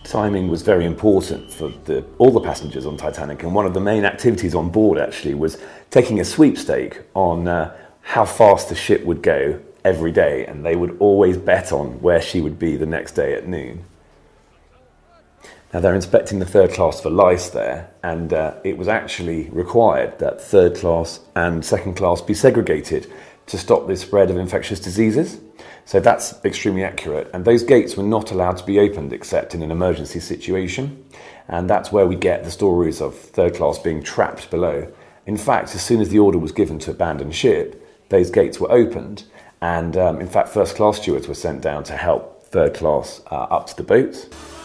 timing was very important for all the passengers on Titanic, and one of the main activities on board actually was taking a sweepstake on how fast the ship would go every day, and they would always bet on where she would be the next day at noon. Now they're inspecting the third class for lice there, and it was actually required that third class and second class be segregated to stop the spread of infectious diseases. So that's extremely accurate, and those gates were not allowed to be opened except in an emergency situation, and that's where we get the stories of third class being trapped below. In fact, as soon as the order was given to abandon ship, those gates were opened, and in fact first class stewards were sent down to help third class up to the boats.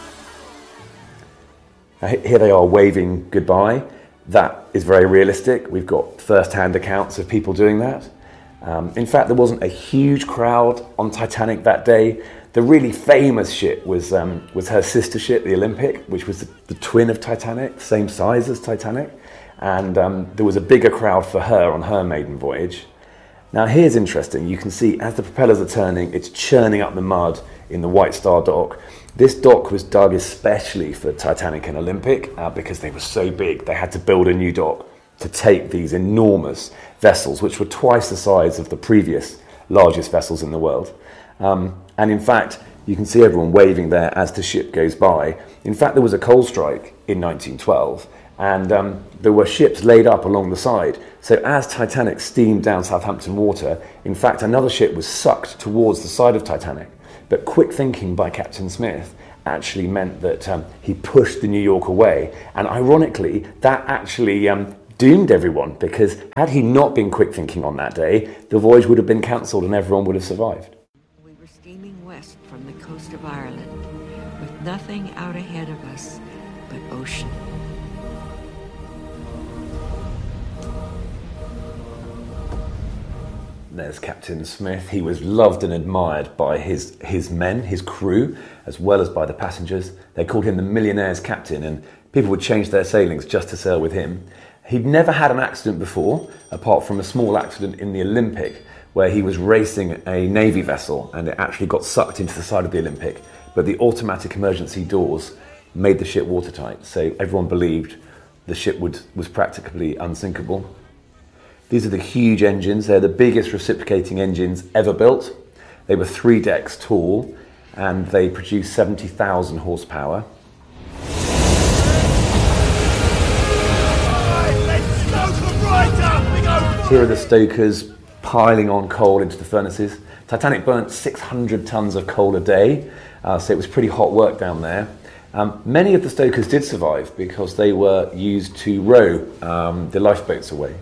Here they are waving goodbye. That is very realistic. We've got first-hand accounts of people doing that. In fact, there wasn't a huge crowd on Titanic that day. The really famous ship was her sister ship, the Olympic, which was the twin of Titanic, same size as Titanic. And there was a bigger crowd for her on her maiden voyage. Now here's interesting. You can see as the propellers are turning, it's churning up the mud in the White Star dock. This dock was dug especially for Titanic and Olympic because they were so big. They had to build a new dock to take these enormous vessels, which were twice the size of the previous largest vessels in the world. And in fact, you can see everyone waving there as the ship goes by. In fact, there was a coal strike in 1912, and there were ships laid up along the side. So as Titanic steamed down Southampton water, in fact, another ship was sucked towards the side of Titanic. But quick thinking by Captain Smith actually meant that he pushed the New York away. And ironically, that actually doomed everyone, because had he not been quick thinking on that day, the voyage would have been cancelled and everyone would have survived. We were steaming west from the coast of Ireland, with nothing out ahead of us but ocean. There's Captain Smith. He was loved and admired by his men, his crew, as well as by the passengers. They called him the millionaire's captain, and people would change their sailings just to sail with him. He'd never had an accident before, apart from a small accident in the Olympic, where he was racing a Navy vessel and it actually got sucked into the side of the Olympic. But the automatic emergency doors made the ship watertight, so everyone believed the ship was practically unsinkable. These are the huge engines. They're the biggest reciprocating engines ever built. They were 3 decks tall and they produced 70,000 horsepower. Here are the stokers piling on coal into the furnaces. Titanic burnt 600 tons of coal a day, so it was pretty hot work down there. Many of the stokers did survive because they were used to row the lifeboats away.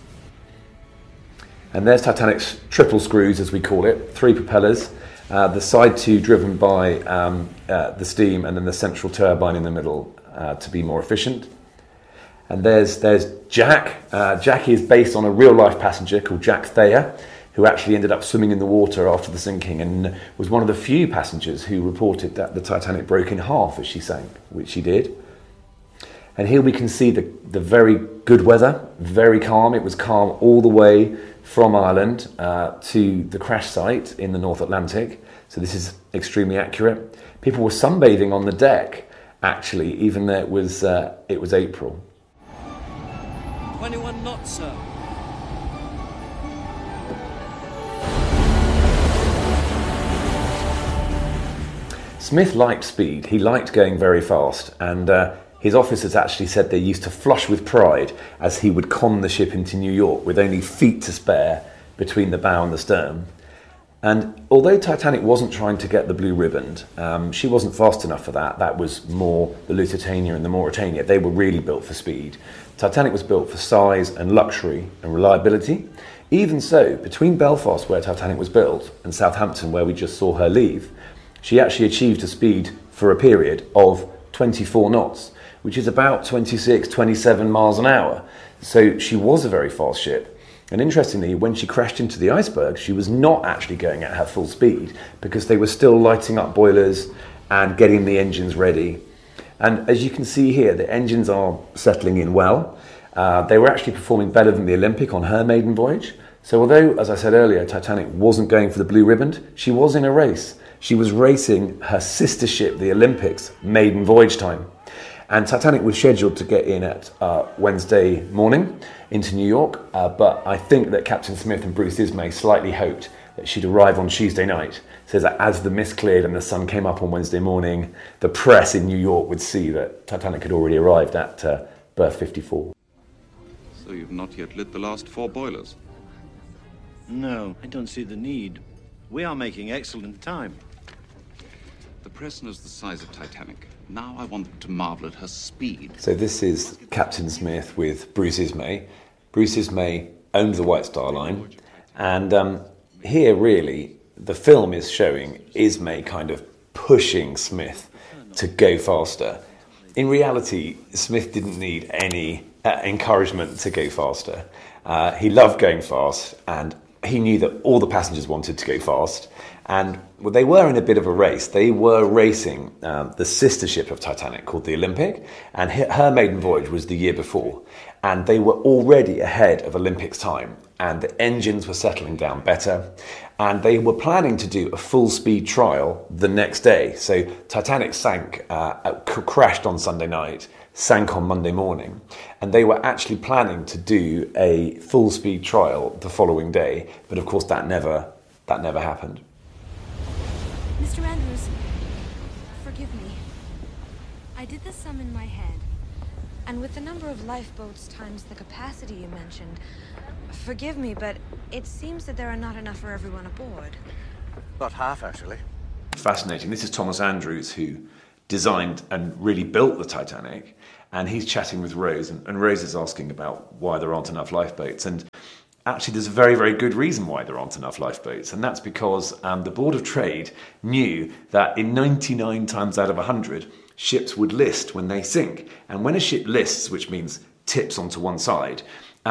And there's Titanic's triple screws, as we call it, 3 propellers, the side 2 driven by the steam, and then the central turbine in the middle to be more efficient. And there's Jack. Jack is based on a real-life passenger called Jack Thayer, who actually ended up swimming in the water after the sinking and was one of the few passengers who reported that the Titanic broke in half as she sank, which she did. And here we can see the very good weather, very calm. It was calm all the way from Ireland to the crash site in the North Atlantic. So this is extremely accurate. People were sunbathing on the deck, actually, even though it was April. 21 knots, sir. Smith liked speed. He liked going very fast, and his officers actually said they used to flush with pride as he would con the ship into New York with only feet to spare between the bow and the stern. And although Titanic wasn't trying to get the blue ribbon, she wasn't fast enough for that. That was more the Lusitania and the Mauretania. They were really built for speed. Titanic was built for size and luxury and reliability. Even so, between Belfast, where Titanic was built, and Southampton, where we just saw her leave, she actually achieved a speed for a period of 24 knots, which is about 26, 27 miles an hour. So she was a very fast ship. And interestingly, when she crashed into the iceberg, she was not actually going at her full speed because they were still lighting up boilers and getting the engines ready. And as you can see here, the engines are settling in well. They were actually performing better than the Olympic on her maiden voyage. So although, as I said earlier, Titanic wasn't going for the blue ribbon, she was in a race She was racing her sister ship, the Olympic's, maiden voyage time. And Titanic was scheduled to get in at Wednesday morning into New York, but I think that Captain Smith and Bruce Ismay slightly hoped that she'd arrive on Tuesday night. It says that as the mist cleared and the sun came up on Wednesday morning, the press in New York would see that Titanic had already arrived at berth 54. So you've not yet lit the last 4 boilers? No, I don't see the need. We are making excellent time. The press knows the size of Titanic. Now I want them to marvel at her speed. So this is Captain Smith with Bruce Ismay. Bruce Ismay owned the White Star Line, and here really the film is showing Ismay kind of pushing Smith to go faster. In reality, Smith didn't need any encouragement to go faster. He loved going fast, and he knew that all the passengers wanted to go fast. And well, they were in a bit of a race. They were racing the sister ship of Titanic called the Olympic, and her maiden voyage was the year before. And they were already ahead of Olympic's time, and the engines were settling down better. And they were planning to do a full-speed trial the next day. So Titanic crashed on Sunday night, sank on Monday morning, and they were actually planning to do a full-speed trial the following day. But of course, that never happened. Mr. Andrews, forgive me. I did the sum in my head, and with the number of lifeboats times the capacity you mentioned, forgive me, but it seems that there are not enough for everyone aboard. About half, actually. Fascinating. This is Thomas Andrews, who designed and really built the Titanic, and he's chatting with Rose, and Rose is asking about why there aren't enough lifeboats. And actually, there's a very, very good reason why there aren't enough lifeboats, and that's because the Board of Trade knew that in 99 times out of 100, ships would list when they sink. And when a ship lists, which means tips onto one side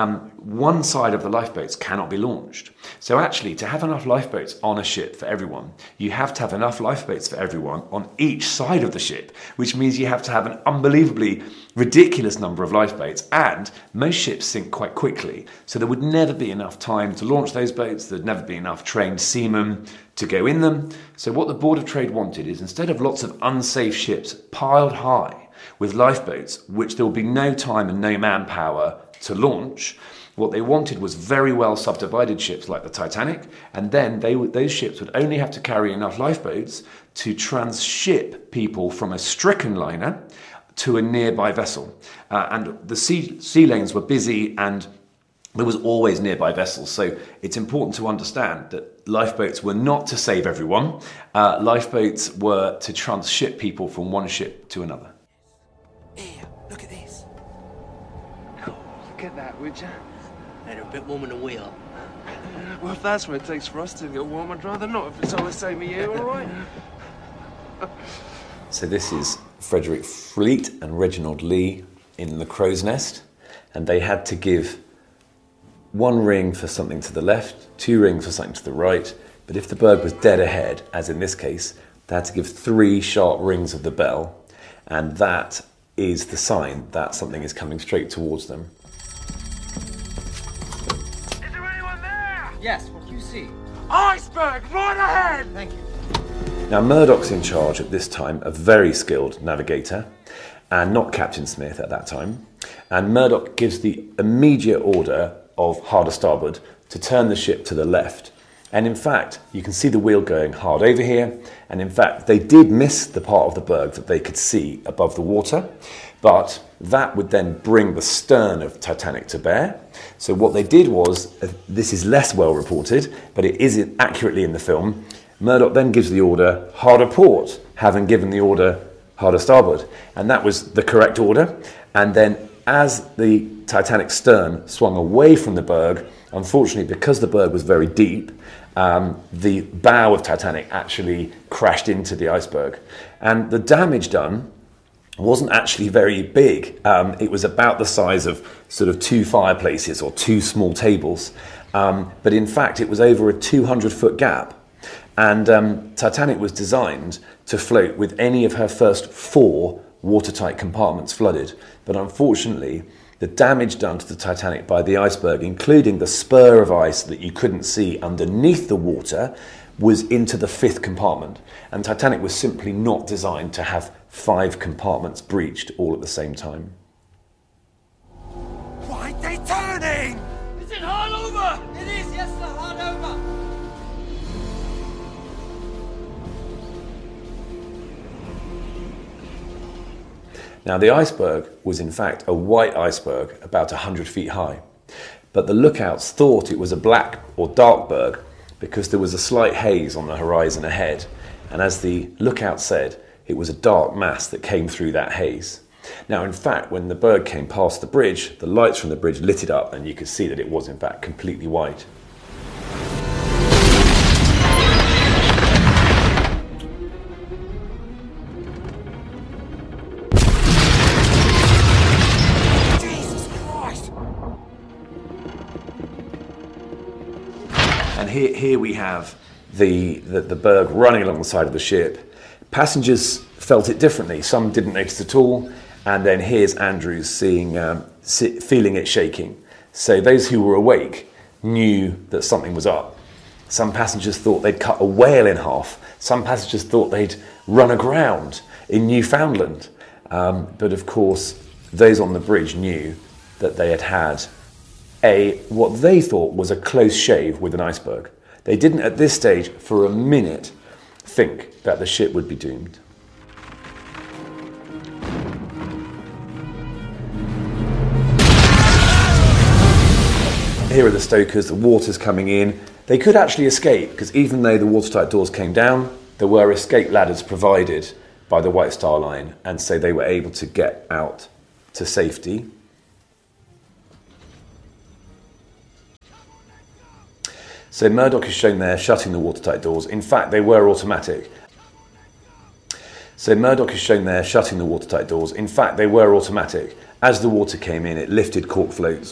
of the lifeboats cannot be launched. So actually, to have enough lifeboats on a ship for everyone, you have to have enough lifeboats for everyone on each side of the ship, which means you have to have an unbelievably ridiculous number of lifeboats, and most ships sink quite quickly. So there would never be enough time to launch those boats, there'd never be enough trained seamen to go in them. So what the Board of Trade wanted is, instead of lots of unsafe ships piled high with lifeboats, which there will be no time and no manpower to launch, what they wanted was very well subdivided ships like the Titanic, and then those ships would only have to carry enough lifeboats to transship people from a stricken liner to a nearby vessel. And the sea lanes were busy, and there was always nearby vessels. So it's important to understand that lifeboats were not to save everyone. Lifeboats were to transship people from one ship to another. Here, look at this. Look at that, would you? They're a bit warmer than we are. Well, if that's what it takes for us to get warm, I'd rather not if it's all the same as you, all right? So this is Frederick Fleet and Reginald Lee in the Crow's Nest, and they had to give 1 ring for something to the left, 2 rings for something to the right, but if the berg was dead ahead, as in this case, they had to give 3 sharp rings of the bell, and that is the sign that something is coming straight towards them. Is there anyone there? Yes, what do you see? Iceberg, right ahead! Thank you. Now Murdoch's in charge at this time, a very skilled navigator, and not Captain Smith at that time, and Murdoch gives the immediate order of hard a starboard to turn the ship to the left. And in fact, you can see the wheel going hard over here. And in fact, they did miss the part of the berg that they could see above the water. But that would then bring the stern of Titanic to bear. So what they did was, this is less well reported, but it is accurately in the film, Murdoch then gives the order, hard a port, having given the order, hard a starboard. And that was the correct order. And then as the Titanic stern swung away from the berg, unfortunately, because the berg was very deep, the bow of Titanic actually crashed into the iceberg. And the damage done wasn't actually very big. It was about the size of sort of 2 fireplaces or 2 small tables. But in fact, it was over a 200-foot gap. And Titanic was designed to float with any of her first 4 watertight compartments flooded. But unfortunately, the damage done to the Titanic by the iceberg, including the spur of ice that you couldn't see underneath the water, was into the 5th compartment, and Titanic was simply not designed to have 5 compartments breached all at the same time. Why are they turning? Is it hard over? It is, yes, sir, hard over. Now, the iceberg was in fact a white iceberg about 100 feet high, but the lookouts thought it was a black or dark berg because there was a slight haze on the horizon ahead, and as the lookout said, it was a dark mass that came through that haze. Now, in fact, when the berg came past the bridge, the lights from the bridge lit it up and you could see that it was in fact completely white. And here we have the berg running along the side of the ship. Passengers felt it differently. Some didn't notice at all. And then here's Andrews feeling it shaking. So those who were awake knew that something was up. Some passengers thought they'd cut a whale in half. Some passengers thought they'd run aground in Newfoundland. But of course, those on the bridge knew that they had had what they thought was a close shave with an iceberg. They didn't at this stage for a minute think that the ship would be doomed. Here are the stokers, the water's coming in. They could actually escape because even though the watertight doors came down, there were escape ladders provided by the White Star Line, and so they were able to get out to safety. So Murdoch is shown there shutting the watertight doors. In fact, they were automatic. As the water came in, it lifted cork floats